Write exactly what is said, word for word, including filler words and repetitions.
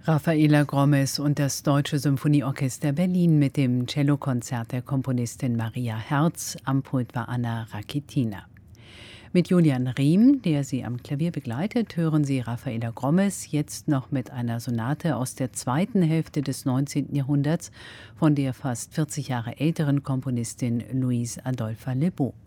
Rafaela Gromes und das Deutsche Symphonieorchester Berlin mit dem Cellokonzert der Komponistin Maria Herz. Am Pult war Anna Rakitina. Mit Julian Riem, der sie am Klavier begleitet, hören Sie Rafaela Gromes jetzt noch mit einer Sonate aus der zweiten Hälfte des neunzehnten Jahrhunderts von der fast vierzig Jahre älteren Komponistin Louise Adolphe Lebeau.